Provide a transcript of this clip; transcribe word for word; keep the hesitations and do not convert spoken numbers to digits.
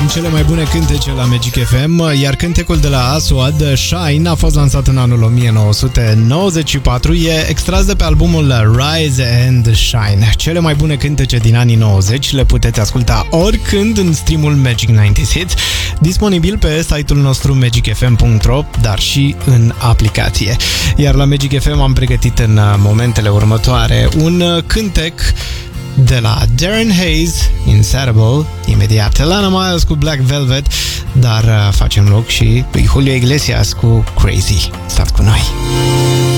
cele mai bune cântece la Magic F M, iar cântecul de la Aswad, Shine, a fost lansat în anul o mie nouă sute nouăzeci și patru. E extras de pe albumul Rise and Shine. Cele mai bune cântece din anii nouăzeci le puteți asculta oricând în streamul Magic nouăzeci Hits, disponibil pe site-ul nostru magic f m punct r o, dar și în aplicație. Iar la Magic F M am pregătit în momentele următoare un cântec de la Darren Hayes, Insatiable, imediat Lana Miles cu Black Velvet, dar facem loc și lui Julio Iglesias cu Crazy. Stați cu noi!